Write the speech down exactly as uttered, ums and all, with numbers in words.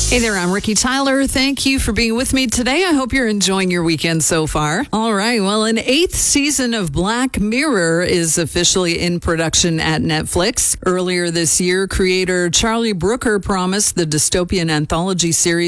Hey there, I'm Ricky Tyler. Thank you for being with me today. I hope you're enjoying your weekend so far. All right. Well, an eighth season of Black Mirror is officially in production at Netflix. Earlier this year, creator Charlie Brooker promised the dystopian anthology series